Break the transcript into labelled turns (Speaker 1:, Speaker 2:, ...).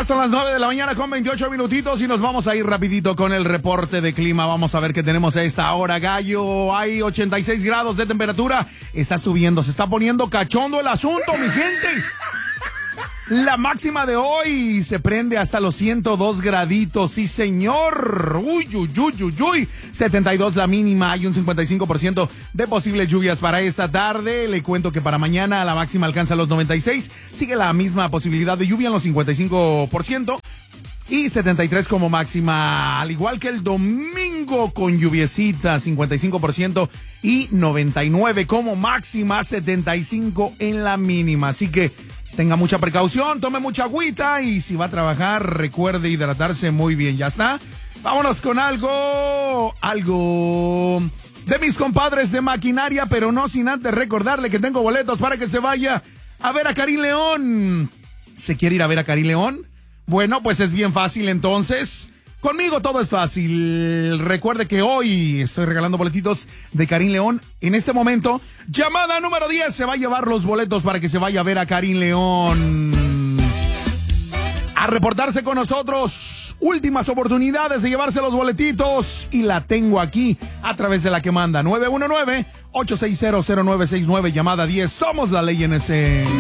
Speaker 1: Ya son las 9 de la mañana con 28 minutitos y nos vamos a ir rapidito con el reporte de clima. Vamos a ver qué tenemos a esta hora, gallo. Hay 86 grados de temperatura. Está subiendo, se está poniendo cachondo el asunto, mi gente. La máxima de hoy se prende hasta los 102 graditos, sí señor. Uy, uy, uy, uy, uy. 72 la mínima, hay un 55% de posibles lluvias para esta tarde. Le cuento que para mañana la máxima alcanza los 96. Sigue la misma posibilidad de lluvia en los 55%. Y 73 como máxima, al igual que el domingo con lluviecita, 55% y 99 como máxima, 75 en la mínima. Así que tenga mucha precaución, tome mucha agüita y si va a trabajar, recuerde hidratarse muy bien. ¿Ya está? Vámonos con algo de mis compadres de maquinaria, pero no sin antes recordarle que tengo boletos para que se vaya a ver a Karim León. ¿Se quiere ir a ver a Karim León? Bueno, pues es bien fácil entonces. Conmigo todo es fácil. Recuerde que hoy estoy regalando boletitos de Karim León. En este momento, llamada número 10 se va a llevar los boletos para que se vaya a ver a Karim León. A reportarse con nosotros. Últimas oportunidades de llevarse los boletitos. Y la tengo aquí a través de la que manda 919-860-0969. Llamada 10. Somos la ley NC.